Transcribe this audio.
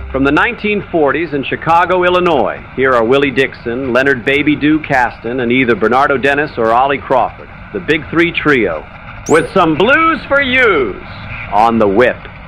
From the 1940s in Chicago, Illinois, here are Willie Dixon, Leonard Baby Doo Caston, and either Bernardo Dennis or Ollie Crawford, the Big Three Trio, with some blues for yous on the Whip.